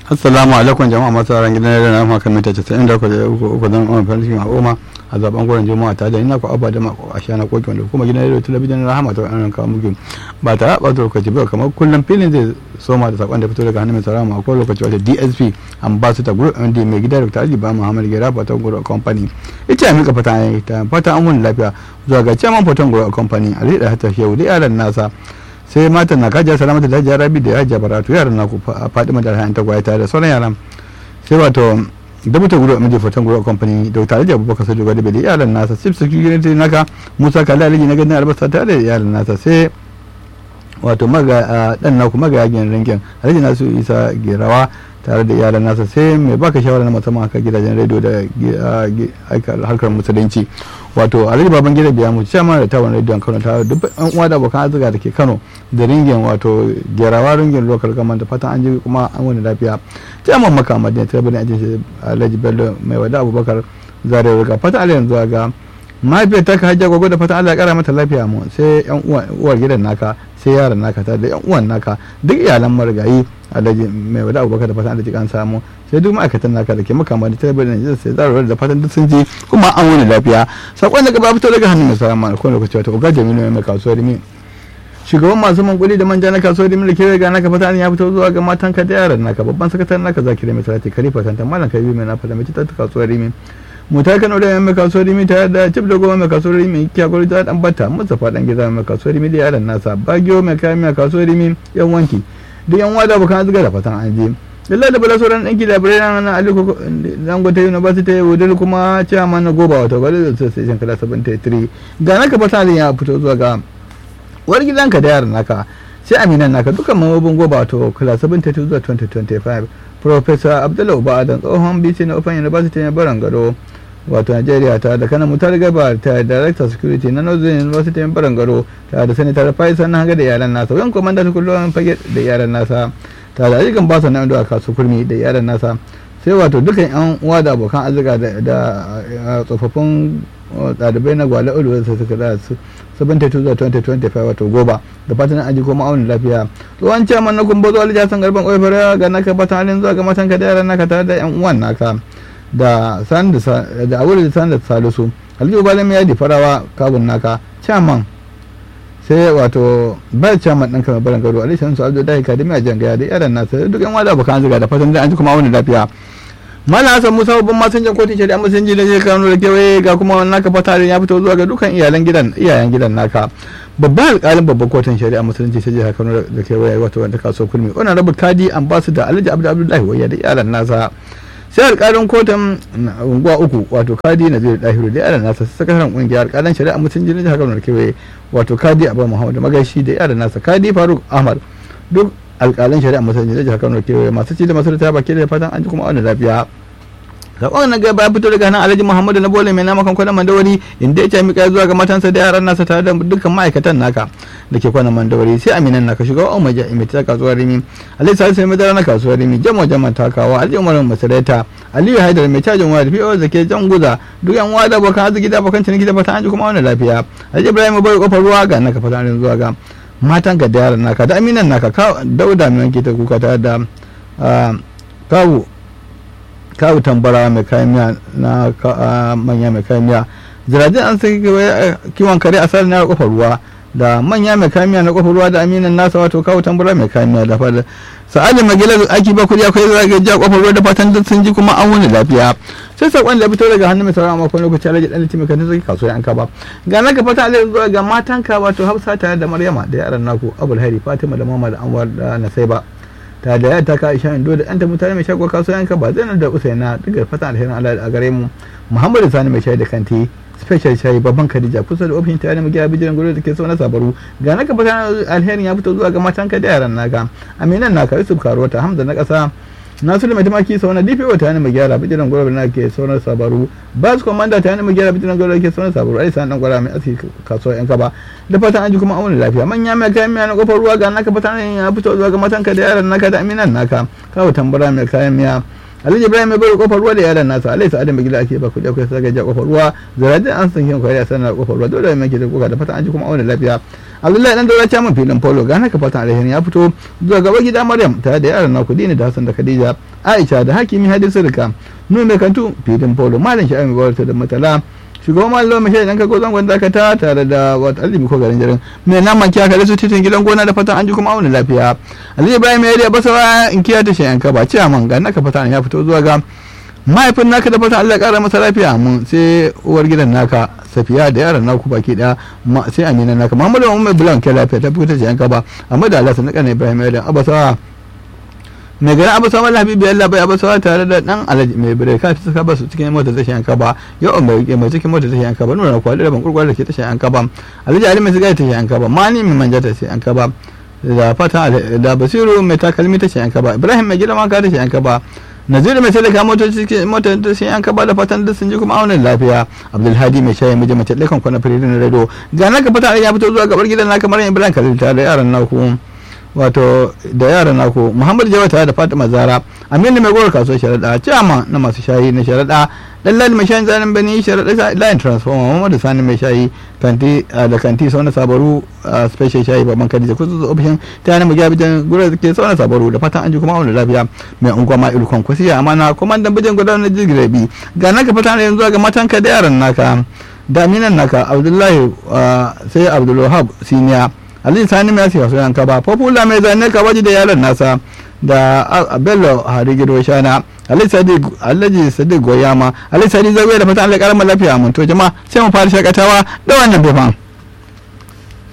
Assalamu alaikum jama'a masu ran gidan rediyo na kan mita 90 da uku don farashin al'umma a zaben gurin juma'a ta da ina ku abba da mako a shana koki wanda kuma gidan rediyo talabijin rahama ta wannan kawo muku ba ta raba lokaci ba kamar kullum filin zai soma da sakon da fito daga hannun mai tsara ma ko lokaci wata DSP ambassador group MD mai gida Dr. Ali Ba Muhammad Gera Fatan Group Company ita ya mika fata an wani lafiya zuwa ga chairman Fatan Group Company Ali da hata shehu da yaran nasa sai matan na kajiya salamata da hajiya rabi da hajiya baratu yaran naku fadima da hayan tagwaye tare da sauran yaran sai wato dabuta guru miji foton guru company dr alhaji abubakar sadu gwada da yaran nasa chief security naka musa kala alhaji na gadin albasa tare da yaran nasa sai wato maga dan naku magayagin ringin alhaji nasu isa gerawa tare da yaran nasa sai mai baka shawara na musamman haka gidajen rediyo da harkar musulunci wato alhaji baban gida biya mu chairman da tawon rediyon kano ta duk an uwa da abokan arzika da ke kano da ringin wato gerawa ringin local government da fatan an ji kuma an wani lafiya chairman maka madina ta bane ajin alhaji bello mai wada abubakar zarewa riga fatan allah yanzu ga mahaifiyar ta ka hajja gwagwa da fatan allah ya kara mata lafiya mu sai yan uwar gidan naka sai yaran naka ta da yan uwan naka duk iyalan marigayi alhaji mai wada abubakar da fatan alhaji kan samu sai duk ma'aikatan naka da ke makama da talabijin da sai zarar da fatan duk sun ji kuma an wani lafiya sakon daga ba fito daga hannun mai sarama ko lokaci wata uga jamilu mai kasuwar rimi shugaban masu mankuli da manja na kasuwar rimi da ke ga naka fatan ya fito zuwa ga matan ka da yaran naka babban sakataren naka zakire mai salati kalifa tantan malam kabi mai na fada mai ta kasuwar rimi mutar kano da mai kasuwar rimi tare da cif da goma mai kasuwar rimi kyakuri ta dan bata musafa dan gida mai kasuwar rimi da yaran nasa bagiyo mai kayan mai kasuwar rimi yan wanki duk yan wada bukan zuga da fatan an je lalla da bala sauran ɗanki da birnin na aliko dangote university wudil kuma chairman na goba wato gwada da station kala 73 ga naka fasalin ya fito zuwa ga war gidanka da yaran naka sai aminan naka dukkan mambobin goba wato kala 72 zuwa 2025 professor abdullahi ubadan tsohon bc na open university na barangaro wato Nigeria ta da kanan mutar gaba ta director security na Northern University in Barangaro ta da senator Faisal na hanga da yaran nasa yan komanda ta kullum fage da yaran nasa ta da ajikan ba su nan da kasu kurmi da yaran nasa sai wato dukan yan uwa da abokan arzika da tsofaffin ɗalibai na gwale ulu da suka da 72 zuwa 2025 wato goba da fatan aji kuma auna lafiya tsohon chairman na kumbozo alijasan garban oifara ga naka fatan halin zuwa ga matanka da yaran naka tare da yan uwan naka da awuri da san da salisu aljihu balin ya di farawa kabun naka chairman sai wato bayar chairman ɗan kamar baran gado alishan su aljo da hikadimi a jangaya da yaran nasa duk yan wada abokan ziga da fatan da an ji kuma wani lafiya mana hasan musa babban masanjan kotun shari'a musulunci da zai kano da kewaye ga kuma wannan naka fatarin ya fito zuwa ga dukkan iyayen gidan naka babban alƙalin babban kotun shari'a musulunci ta jihar kano da kewaye wato wanda kaso kulmi wannan rabu kadi ambassador alhaji abdullahi wayya da iyalan nasa sai alƙalin kotun unguwa uku wato kadi na zai dahiru da yaran nasa sakataren ƙungiyar alƙalan shari'a mutum jini jihar kano da kewaye wato kadi abu muhammadu magashi da yaran nasa kadi faruk ahmad duk alƙalan shari'a mutum jini jihar kano da kewaye masu ci da masu ta baki da fatan an ji kuma wani lafiya sakon na gaba ya fito daga nan alhaji muhammadu na bole mai nama kan kwanan mandawari inda ya ce mika zuwa ga matansa da yaran nasa tare da dukkan ma'aikatan naka da ke kwanan mandawari sai aminan naka shugaba umar jami'ai ta kasuwar rimi alhaji salisu mai madara na kasuwar rimi jamo jaman takawa alhaji umar masarauta aliyu haidar mai cajin waya da fiye da ke jan guza duk yan wada abokan arziki da abokan ciniki da fata an ji kuma wani lafiya alhaji ibrahim bai kofar ruwa ga naka fata an zuwa ga matan ka da yaran naka da aminan naka dauda mai wanke ta kuka tare da kawu tambara mai kayan miya na manya mai kayan miya jirajin an sai kiwon kare a sarari na kofar ruwa da manya mai kayan miya na kofar ruwa da aminan nasa wato kawu tambara mai kayan miya da fada sa'adin magilar aiki ba kudi akwai zage ja kofar ruwa da fatan duk sun ji kuma an wuni lafiya sai sakon da fito daga hannun mai sauran makon lokaci alaji dan litimi kan zaki kasuwa yanka ba ga naka fata alai zuwa ga matanka wato hafsa tare da maryama da yaran naku abul hairi fatima da mama da anwar da nasaiba ta da ta ka isha indo da ɗanta mutane mai shago kasuwa yanka ba zai da usaina daga fatan alherin Allah a gare mu muhammadu sani mai shayi da kanti special shayi babban khadija kusa da ofishin tare mu gida bijiran gudu da ke so na sabaru ga naka fatan alherin ya fito zuwa ga matanka da yaran naka aminan naka yusuf karuwata hamza na ƙasa nasiru mai tumaki sau na dpo ta mu gyara bijiran gudu na ke so na sabaru bas komanda ta mu gyara bijiran gudu da ke so na sabaru ai san dan gwara mai aski kasuwa yanka ba da fatan an ji kuma auna lafiya manya mai kayan miya na kofar ruwa ga naka fatan ya fito zuwa ga matanka da yaran naka da aminan naka kawo tambara mai kayan miya alhaji ibrahim mai bari kofar ruwa da yaran nasa alai sa'adin bagila ake ba kudi akwai saka ja kofar ruwa zarajin an san kin kwari a sanar kofar ruwa dole mai ke da kuka da fatan an ji kuma auna lafiya Abdullahi dan daura mun filin polo ga naka fatan alheri ya fito zuwa gaba gida Maryam tare da yaran naku Dini da Hassan da Khadija Aisha da Hakimi Hadisu Rika nun mai kantu filin polo malam Sha'ibu mai gwarta da matala shugaban mallo mai shaida dan kago zangon dakata tare da wata alibi ko garin jarin mai naman kiya kare su titin gidan gona da fatan an ji kuma auna lafiya Ali Ibrahim ya basawa in kiya ta shayan ka ba ciya man ga naka fatan ya fito zuwa ga mahaifin naka da fatan Allah ya kara masa lafiya mun sai uwar gidan naka Safiya da yaran naku baki daya sai Amina naka Muhammadu Muhammad Bulan ke lafiya ta fito ta shayan ka ba amma da Allah sanaka ne Ibrahim ya abasawa mai gari abasawa Habibu Allah bai abasawa tare da dan Alhaji mai bire ka suka ba su cikin motar tashin yanka ba yau mai cikin motar tashin yanka ba nuna kwali da ban kurkwar da ke tashin yanka ba Alhaji Ali mai sigai tashin yanka ba mani mai manja tashin yanka ba da fata da Basiru mai takalmi tashin yanka ba Ibrahim mai gida maka tashin yanka ba Naziru mai talaka motar tashin yanka ba da fatan duk sun ji kuma aunin lafiya Abdulhadi mai shayi miji mace lekan kwana firidin rado ga naka fata ya fito zuwa gabar gidan naka Maryam Ibrahim Khalil tare da yaran naku wato da yaran naku Muhammad Jawata da Fatima Zara Aminu mai gowar kasuwar sharaɗa Ciyama na masu shayi na sharaɗa Dallali mai shayin zanen bani sharaɗa Lion Transformer Muhammadu Sani mai shayi kanti sauna sabaru special shayi babban Khadija kusa da ofishin ta yana magiya bijan gura ke sauna sabaru da fatan an ji kuma wani lafiya mai unguwa ma ilu kwankwasiya amana kwamandan bijan gudanar jirgin ga naka fatan yanzu ga matanka da yaran naka da aminan naka Abdullahi sai Abdulwahab Siniya Ali Sani mai siya su yanka ba Popula mai zane ka waje da yaran nasa da Bello Harigido Shana Alhaji Sadiq Goyama Ali Sadi Zagwai da fatan Allah karama lafiya mun to jama'a sai mu fara shakatawa da wannan befan